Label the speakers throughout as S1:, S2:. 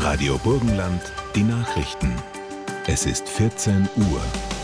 S1: Radio Burgenland, die Nachrichten. Es ist 14 Uhr.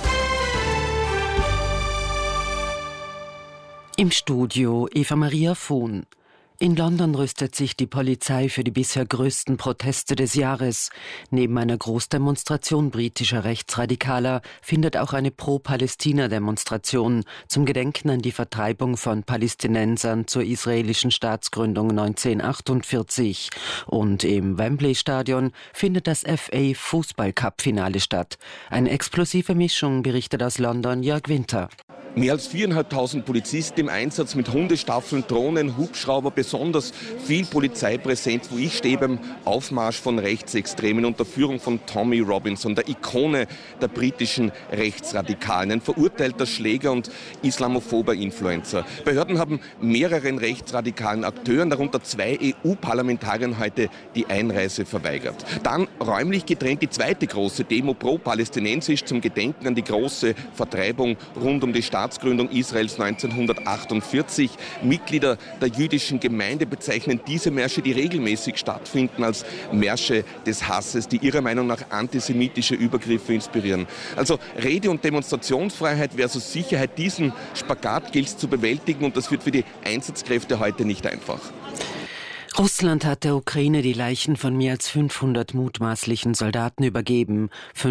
S2: Im Studio Eva Maria Vohn. In London rüstet sich die Polizei für die bisher größten Proteste des Jahres. Neben einer Großdemonstration britischer Rechtsradikaler findet auch eine Pro-Palästina-Demonstration zum Gedenken an die Vertreibung von Palästinensern zur israelischen Staatsgründung 1948. Und im Wembley-Stadion findet das FA-Fußball-Cup-Finale statt. Eine explosive Mischung, berichtet aus London Jörg Winter.
S3: Mehr als 4.500 Polizisten im Einsatz mit Hundestaffeln, Drohnen, Hubschrauber, besonders viel Polizeipräsenz, wo ich stehe beim Aufmarsch von Rechtsextremen unter Führung von Tommy Robinson, der Ikone der britischen Rechtsradikalen, ein verurteilter Schläger und islamophober Influencer. Behörden haben mehreren rechtsradikalen Akteuren, darunter 2 EU-Parlamentariern, heute die Einreise verweigert. Dann räumlich getrennt die zweite große Demo pro-palästinensisch zum Gedenken an die große Vertreibung rund um die Staatsgründung Israels 1948. Mitglieder der jüdischen Gemeinde bezeichnen diese Märsche, die regelmäßig stattfinden, als Märsche des Hasses, die ihrer Meinung nach antisemitische Übergriffe inspirieren. Also Rede- und Demonstrationsfreiheit versus Sicherheit, diesen Spagat gilt es zu bewältigen und das wird für die Einsatzkräfte heute nicht einfach.
S2: Russland hat der Ukraine die Leichen von mehr als 500 mutmaßlichen Soldaten übergeben.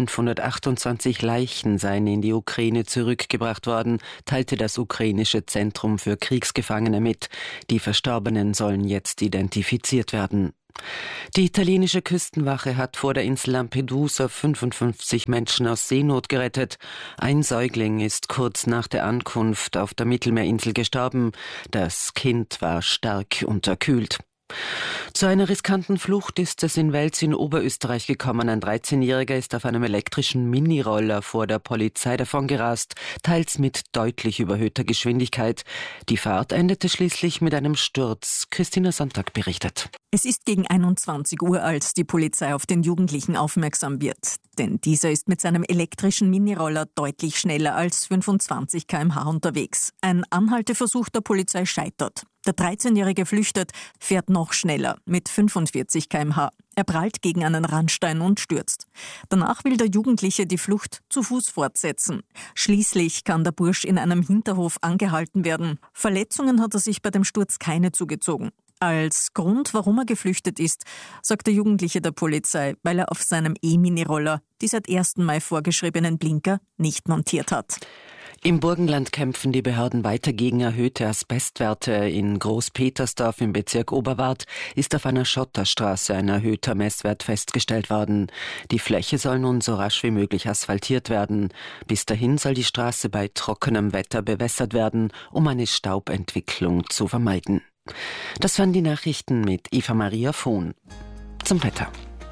S2: 528 Leichen seien in die Ukraine zurückgebracht worden, teilte das ukrainische Zentrum für Kriegsgefangene mit. Die Verstorbenen sollen jetzt identifiziert werden. Die italienische Küstenwache hat vor der Insel Lampedusa 55 Menschen aus Seenot gerettet. Ein Säugling ist kurz nach der Ankunft auf der Mittelmeerinsel gestorben. Das Kind war stark unterkühlt. Zu einer riskanten Flucht ist es in Wels in Oberösterreich gekommen. Ein 13-Jähriger ist auf einem elektrischen Miniroller vor der Polizei davongerast, teils mit deutlich überhöhter Geschwindigkeit. Die Fahrt endete schließlich mit einem Sturz. Christina Sonntag berichtet.
S4: Es ist gegen 21 Uhr, als die Polizei auf den Jugendlichen aufmerksam wird. Denn dieser ist mit seinem elektrischen Miniroller deutlich schneller als 25 km/h unterwegs. Ein Anhalteversuch der Polizei scheitert. Der 13-Jährige flüchtet, fährt noch schneller mit 45 km/h. Er prallt gegen einen Randstein und stürzt. Danach will der Jugendliche die Flucht zu Fuß fortsetzen. Schließlich kann der Bursch in einem Hinterhof angehalten werden. Verletzungen hat er sich bei dem Sturz keine zugezogen. Als Grund, warum er geflüchtet ist, sagt der Jugendliche der Polizei, weil er auf seinem E-Mini-Roller die seit 1. Mai vorgeschriebenen Blinker nicht montiert hat.
S2: Im Burgenland kämpfen die Behörden weiter gegen erhöhte Asbestwerte. In Großpetersdorf im Bezirk Oberwart ist auf einer Schotterstraße ein erhöhter Messwert festgestellt worden. Die Fläche soll nun so rasch wie möglich asphaltiert werden. Bis dahin soll die Straße bei trockenem Wetter bewässert werden, um eine Staubentwicklung zu vermeiden. Das waren die Nachrichten mit Eva Maria Vohn. Zum Wetter.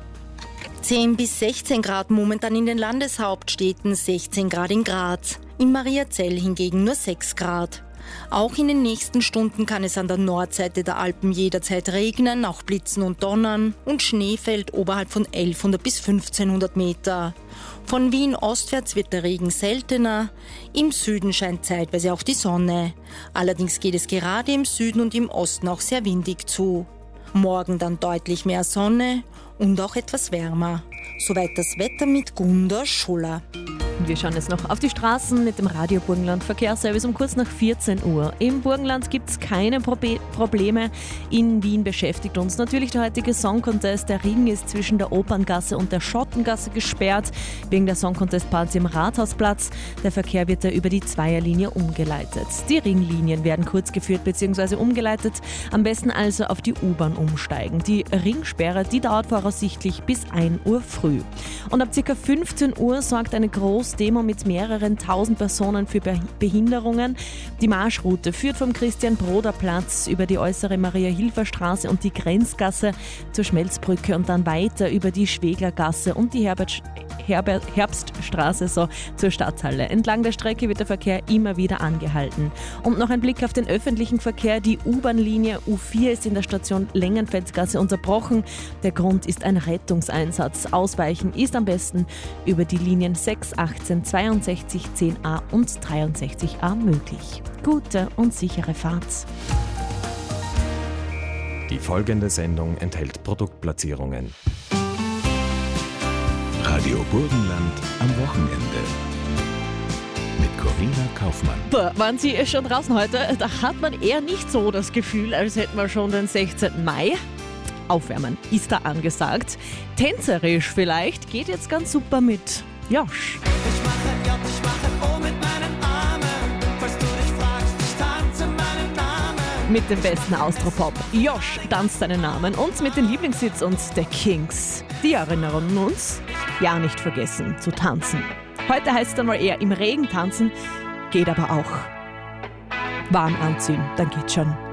S5: 10 bis 16 Grad momentan in den Landeshauptstädten, 16 Grad in Graz. In Mariazell hingegen nur 6 Grad. Auch in den nächsten Stunden kann es an der Nordseite der Alpen jederzeit regnen, auch blitzen und donnern und Schnee fällt oberhalb von 1100 bis 1500 Meter. Von Wien ostwärts wird der Regen seltener, im Süden scheint zeitweise auch die Sonne. Allerdings geht es gerade im Süden und im Osten auch sehr windig zu. Morgen dann deutlich mehr Sonne und auch etwas wärmer. Soweit das Wetter mit Gunda Schuller.
S6: Wir schauen jetzt noch auf die Straßen mit dem Radio Burgenland Verkehrsservice um kurz nach 14 Uhr. Im Burgenland gibt es keine Probleme. In Wien beschäftigt uns natürlich der heutige Song Contest. Der Ring ist zwischen der Operngasse und der Schottengasse gesperrt, wegen der Song Contest Party im Rathausplatz. Der Verkehr wird da über die Zweierlinie umgeleitet. Die Ringlinien werden kurz geführt bzw. umgeleitet. Am besten also auf die U-Bahn umsteigen. Die Ringsperre, die dauert voraussichtlich bis 1 Uhr früh. Und ab ca. 15 Uhr sorgt eine Großdemo mit mehreren tausend Personen für Behinderungen. Die Marschroute führt vom Christian-Broder-Platz über die äußere Maria-Hilfer-Straße und die Grenzgasse zur Schmelzbrücke und dann weiter über die Schweglergasse und die Herbststraße zur Stadthalle. Entlang der Strecke wird der Verkehr immer wieder angehalten. Und noch ein Blick auf den öffentlichen Verkehr. Die U-Bahn-Linie U4 ist in der Station Lengenfeldsgasse unterbrochen. Der Grund ist ein Rettungseinsatz. Ausweichen ist am besten über die Linien 6, 18, 62, 10a und 63a möglich. Gute und sichere Fahrt.
S7: Die folgende Sendung enthält Produktplatzierungen.
S1: Radio Burgenland am Wochenende. Mit Corinna Kaufmann.
S6: Waren Sie schon draußen heute? Da hat man eher nicht so das Gefühl, als hätten wir schon den 16. Mai. Aufwärmen ist da angesagt. Tänzerisch vielleicht geht jetzt ganz super mit Josh.
S7: Ich mache O mit meinen Armen. Falls du dich fragst, ich tanze meinen Namen.
S6: Mit dem besten Austropop. Josh tanzt seinen Namen und mit den Lieblingshits und der Kings. Die erinnern uns, ja nicht vergessen zu tanzen. Heute heißt es einmal eher im Regen tanzen, geht aber auch. Warm anziehen, dann geht's schon.